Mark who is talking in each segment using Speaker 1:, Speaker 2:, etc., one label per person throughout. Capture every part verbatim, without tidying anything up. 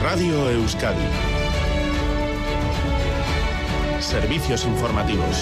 Speaker 1: Radio Euskadi. Servicios informativos.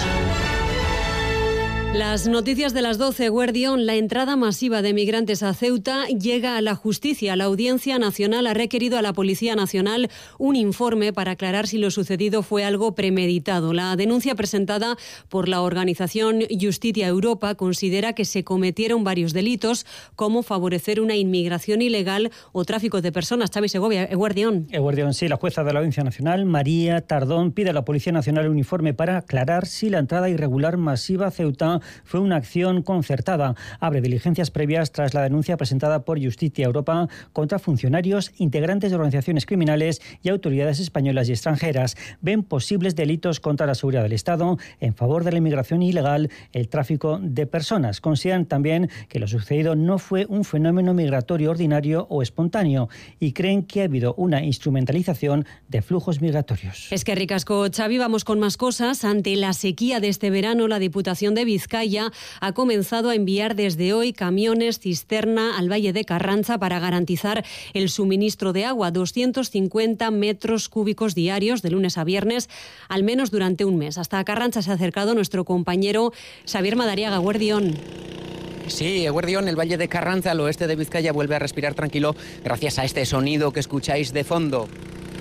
Speaker 2: Las noticias de las doce, Guardión. La entrada masiva de migrantes a Ceuta llega a la justicia. La Audiencia Nacional ha requerido a la Policía Nacional un informe para aclarar si lo sucedido fue algo premeditado. La denuncia presentada por la organización Justitia Europa considera que se cometieron varios delitos, como favorecer una inmigración ilegal o tráfico de personas. Xavi Segovia, Guardión.
Speaker 3: Guardión, sí. La jueza de la Audiencia Nacional, María Tardón, pide a la Policía Nacional un informe para aclarar si la entrada irregular masiva a Ceuta fue una acción concertada. Abre diligencias previas tras la denuncia presentada por Justitia Europa contra funcionarios, integrantes de organizaciones criminales y autoridades españolas y extranjeras. Ven posibles delitos contra la seguridad del Estado en favor de la inmigración ilegal, el tráfico de personas. Consideran también que lo sucedido no fue un fenómeno migratorio ordinario o espontáneo y creen que ha habido una instrumentalización de flujos migratorios.
Speaker 2: Es que ricasco, Xavi. Vamos con más cosas. Ante la sequía de este verano, la Diputación de Vizcaya ha comenzado a enviar desde hoy camiones cisterna al Valle de Carranza para garantizar el suministro de agua, doscientos cincuenta metros cúbicos diarios de lunes a viernes, al menos durante un mes. Hasta Carranza se ha acercado nuestro compañero Xavier Madariaga. Guardión.
Speaker 4: Sí, Eguerdión, el Valle de Carranza, al oeste de Vizcaya, vuelve a respirar tranquilo gracias a este sonido que escucháis de fondo.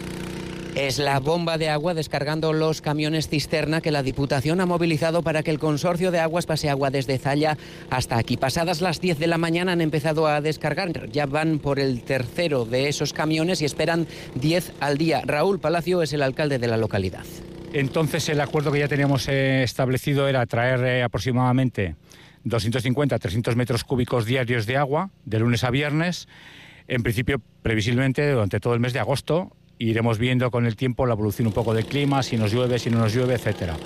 Speaker 4: Es la bomba de agua descargando los camiones cisterna que la Diputación ha movilizado para que el Consorcio de Aguas pase agua desde Zalla hasta aquí. Pasadas las diez de la mañana han empezado a descargar. Ya van por el tercero de esos camiones y esperan diez al día. Raúl Palacio es el alcalde de la localidad.
Speaker 5: Entonces el acuerdo que ya teníamos eh, establecido era traer eh, aproximadamente doscientos cincuenta a trescientos metros cúbicos diarios de agua de lunes a viernes. En principio, previsiblemente, durante todo el mes de agosto. Iremos viendo con el tiempo la evolución un poco del clima, si nos llueve, si no nos llueve, etcétera.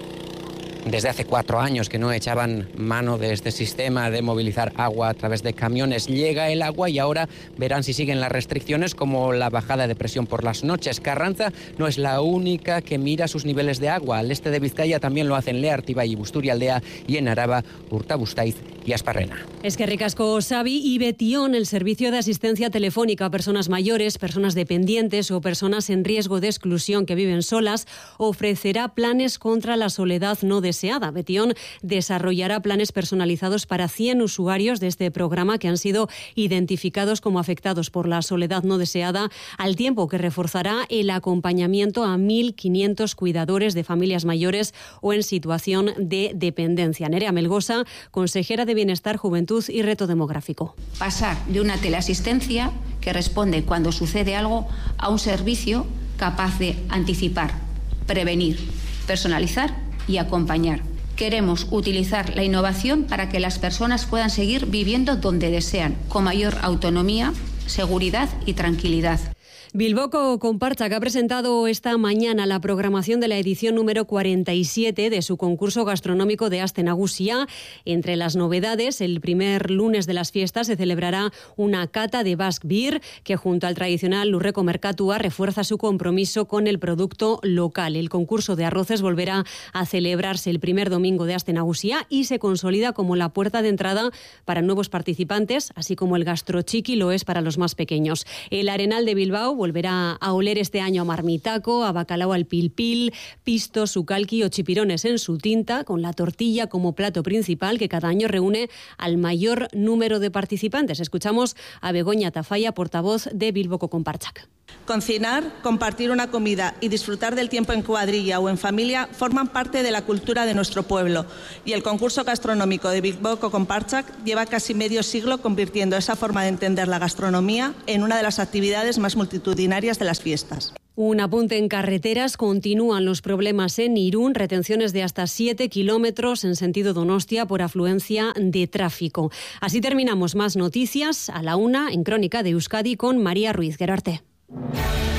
Speaker 4: Desde hace cuatro años que no echaban mano de este sistema de movilizar agua a través de camiones. Llega el agua y ahora verán si siguen las restricciones, como la bajada de presión por las noches. Carranza no es la única que mira sus niveles de agua. Al este de Vizcaya también lo hacen Leartiba y Busturialdea, y en Araba, Urtabustaiz y Asparrena.
Speaker 2: Es que ricasco, Xavi. Y Betión, el servicio de asistencia telefónica a personas mayores, personas dependientes o personas en riesgo de exclusión que viven solas, ofrecerá planes contra la soledad no deseada. Betión desarrollará planes personalizados para cien usuarios de este programa que han sido identificados como afectados por la soledad no deseada, al tiempo que reforzará el acompañamiento a mil quinientos cuidadores de familias mayores o en situación de dependencia. Nerea Melgosa, consejera de Bienestar, Juventud y Reto Demográfico.
Speaker 6: Pasar de una teleasistencia que responde cuando sucede algo a un servicio capaz de anticipar, prevenir, personalizar y acompañar. Queremos utilizar la innovación para que las personas puedan seguir viviendo donde desean, con mayor autonomía, seguridad y tranquilidad.
Speaker 2: Bilboko Konpartsak ha presentado esta mañana la programación de la edición número cuarenta y siete de su concurso gastronómico de Aste Nagusia. Entre las novedades, el primer lunes de las fiestas se celebrará una cata de Basque Beer que, junto al tradicional Lurreko Merkatua, refuerza su compromiso con el producto local. El concurso de arroces volverá a celebrarse el primer domingo de Aste Nagusia y se consolida como la puerta de entrada para nuevos participantes, así como el gastrochiqui lo es para los más pequeños. El Arenal de Bilbao volverá a oler este año a marmitaco, a bacalao al pilpil, pisto, sucalqui o chipirones en su tinta, con la tortilla como plato principal que cada año reúne al mayor número de participantes. Escuchamos a Begoña Tafalla, portavoz de Bilboko Konpartsak.
Speaker 7: Cocinar, compartir una comida y disfrutar del tiempo en cuadrilla o en familia forman parte de la cultura de nuestro pueblo, y el concurso gastronómico de Bilboko Konpartsak lleva casi medio siglo convirtiendo esa forma de entender la gastronomía en una de las actividades más multitudinarias de las fiestas.
Speaker 2: Un apunte en carreteras. Continúan los problemas en Irún, retenciones de hasta siete kilómetros en sentido Donostia por afluencia de tráfico. Así terminamos. Más noticias a la una en Crónica de Euskadi con María Ruiz. Gerarte.